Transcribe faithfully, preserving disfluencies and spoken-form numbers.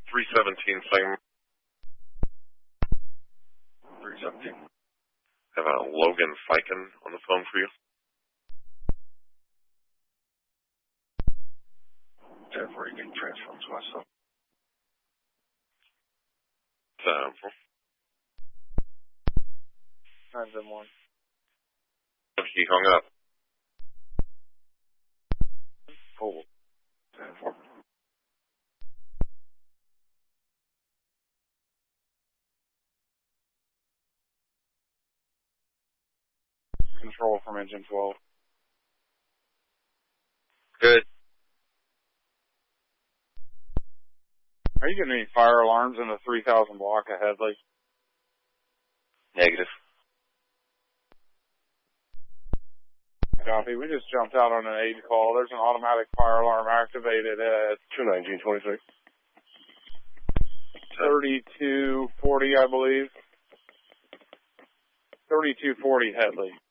three seventeen, same. three seventeen. Have a Logan Fiken on the phone for you. ten four, you can transfer him to us. Uh, nine seven one. He hung up. Cool. ten four. Control from engine twelve. Good. Are you getting any fire alarms in the three thousand block of Headley? Negative. Copy. We just jumped out on an aid call. There's an automatic fire alarm activated at two nineteen twenty-six. thirty-two forty, I believe. thirty-two forty Headley.